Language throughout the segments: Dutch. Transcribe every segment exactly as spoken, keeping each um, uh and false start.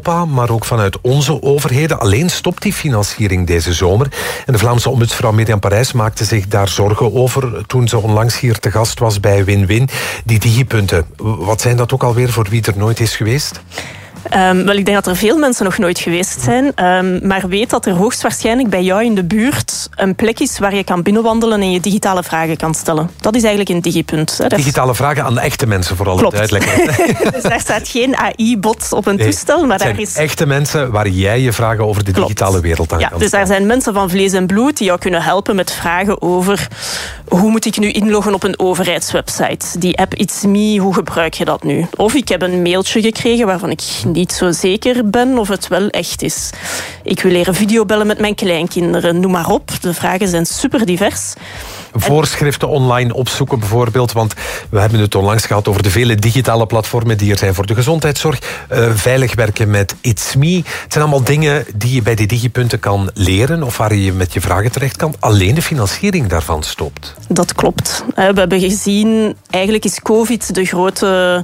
Europa, maar ook vanuit onze overheden. Alleen stopt die financiering deze zomer. En de Vlaamse ombudsvrouw Mirjam Parijs maakte zich daar zorgen over toen ze onlangs hier te gast was bij Win-Win. Die digipunten, wat zijn dat ook alweer voor wie er nooit is geweest? Um, wel, ik denk dat er veel mensen nog nooit geweest zijn. Um, maar weet dat er hoogstwaarschijnlijk bij jou in de buurt een plek is waar je kan binnenwandelen en je digitale vragen kan stellen. Dat is eigenlijk een digipunt. Hè. Digitale is... vragen aan echte mensen, vooral. Klopt. Uitleggen. Dus daar staat geen A I-bot op een nee, toestel. Maar daar is... echte mensen waar jij je vragen over de Klopt. digitale wereld aan ja, kan dus daar zijn mensen van vlees en bloed die jou kunnen helpen met vragen over hoe moet ik nu inloggen op een overheidswebsite. Die app It's Me, hoe gebruik je dat nu? Of ik heb een mailtje gekregen waarvan ik niet zo zeker ben of het wel echt is. Ik wil leren videobellen met mijn kleinkinderen. Noem maar op. De vragen zijn super divers. Voorschriften online opzoeken bijvoorbeeld, want we hebben het onlangs gehad over de vele digitale platformen die er zijn voor de gezondheidszorg. Uh, veilig werken met It's Me. Het zijn allemaal dingen die je bij die digipunten kan leren of waar je met je vragen terecht kan. Alleen de financiering daarvan stopt. Dat klopt. We hebben gezien, eigenlijk is COVID de grote...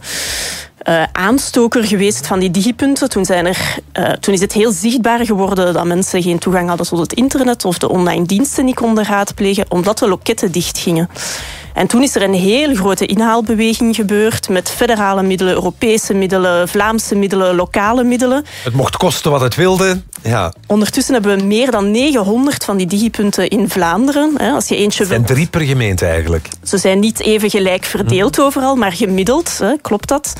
Uh, aanstoker geweest van die digipunten. Toen, zijn er, uh, toen is het heel zichtbaar geworden dat mensen geen toegang hadden tot het internet of de online diensten niet konden raadplegen, omdat de loketten dichtgingen. En toen is er een heel grote inhaalbeweging gebeurd met federale middelen, Europese middelen, Vlaamse middelen, lokale middelen. Het mocht kosten wat het wilde. Ja. Ondertussen hebben we meer dan negenhonderd van die digipunten in Vlaanderen. Als je eentje het zijn drie per gemeente eigenlijk. Ze zijn niet even gelijk verdeeld hm. overal, maar gemiddeld, hè, klopt dat.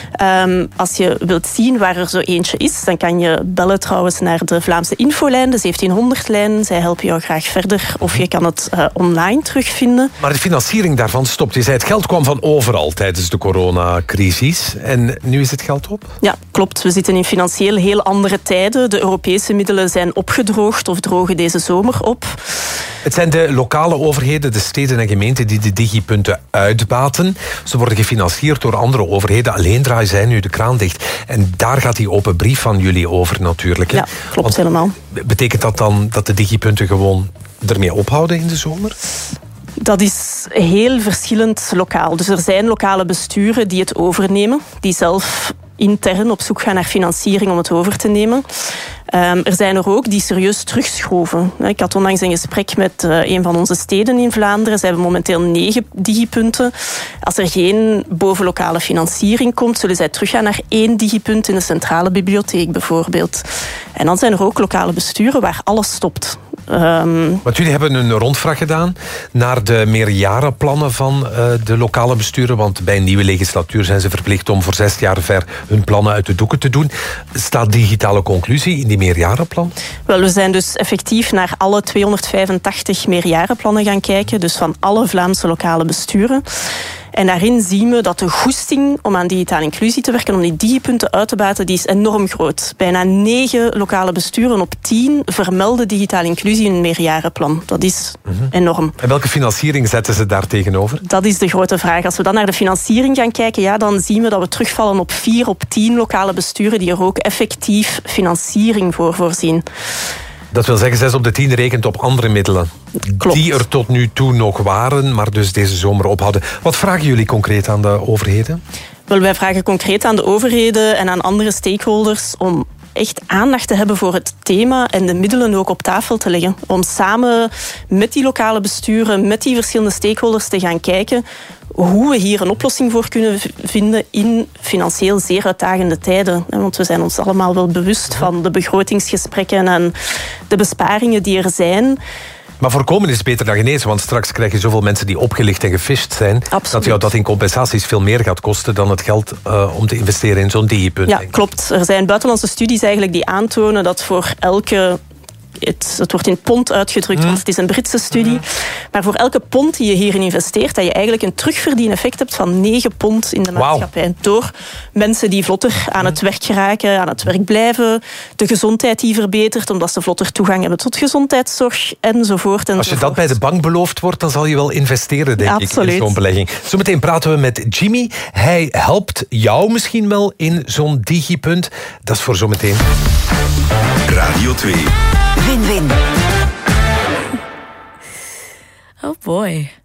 Um, als je wilt zien waar er zo eentje is, dan kan je bellen trouwens naar de Vlaamse infolijn, de zeventienhonderd-lijn. Zij helpen jou graag verder, of je kan het uh, online terugvinden. Maar de financiering daarvan stopt. Je zei het geld kwam van overal tijdens de coronacrisis. En nu is het geld op? Ja, klopt. We zitten in financieel heel andere tijden. De Europese middelen zijn opgedroogd of drogen deze zomer op. Het zijn de lokale overheden, de steden en gemeenten die de digipunten uitbaten. Ze worden gefinancierd door andere overheden. Alleen draaien zij nu de kraan dicht. En daar gaat die open brief van jullie over natuurlijk. Hè? Ja, klopt. Want helemaal. Betekent dat dan dat de digipunten gewoon ermee ophouden in de zomer? Dat is heel verschillend lokaal. Dus er zijn lokale besturen die het overnemen, die zelf intern op zoek gaan naar financiering om het over te nemen. Um, er zijn er ook die serieus terugschroeven. Ik had onlangs een gesprek met uh, een van onze steden in Vlaanderen. Ze hebben momenteel negen digipunten. Als er geen bovenlokale financiering komt, zullen zij teruggaan naar één digipunt in de centrale bibliotheek bijvoorbeeld. En dan zijn er ook lokale besturen waar alles stopt. Um... Want jullie hebben een rondvraag gedaan naar de meerjarenplannen van uh, de lokale besturen. Want bij een nieuwe legislatuur zijn ze verplicht om voor zes jaar ver hun plannen uit de doeken te doen. Staat digitale conclusie in die meerjarenplan? Wel, we zijn dus effectief naar alle tweehonderdvijfentachtig meerjarenplannen gaan kijken. Dus van alle Vlaamse lokale besturen. En daarin zien we dat de goesting om aan digitale inclusie te werken, om die digipunten uit te baten, die is enorm groot. Bijna negen lokale besturen op tien vermelden digitale inclusie in een meerjarenplan. Dat is mm-hmm. enorm. En welke financiering zetten ze daar tegenover? Dat is de grote vraag. Als we dan naar de financiering gaan kijken, ja, dan zien we dat we terugvallen op vier op tien lokale besturen die er ook effectief financiering voor voorzien. Dat wil zeggen, zes op de tien rekent op andere middelen. Klopt. Die er tot nu toe nog waren, maar dus deze zomer ophouden. Wat vragen jullie concreet aan de overheden? Wel, wij vragen concreet aan de overheden en aan andere stakeholders om echt aandacht te hebben voor het thema en de middelen ook op tafel te leggen. Om samen met die lokale besturen, met die verschillende stakeholders te gaan kijken hoe we hier een oplossing voor kunnen vinden in financieel zeer uitdagende tijden. Want we zijn ons allemaal wel bewust van de begrotingsgesprekken en de besparingen die er zijn. Maar voorkomen is beter dan genezen, want straks krijg je zoveel mensen die opgelicht en gefisht zijn, Absoluut. dat jou dat in compensaties veel meer gaat kosten dan het geld uh, om te investeren in zo'n digipunt. Ja, klopt. Er zijn buitenlandse studies eigenlijk die aantonen dat voor elke... Het, het wordt in pond uitgedrukt, mm. want het is een Britse studie. Mm. Maar voor elke pond die je hierin investeert, dat je eigenlijk een terugverdieneffect hebt van negen pond in de maatschappij. Wow. Door mensen die vlotter aan het werk geraken, aan het werk blijven, de gezondheid die verbetert, omdat ze vlotter toegang hebben tot gezondheidszorg, enzovoort. enzovoort. Als je dat bij de bank beloofd wordt, dan zal je wel investeren, denk Absoluut. ik, in zo'n belegging. Zometeen praten we met Jimmy. Hij helpt jou misschien wel in zo'n digipunt. Dat is voor zometeen. Radio twee. Win-win. Oh boy.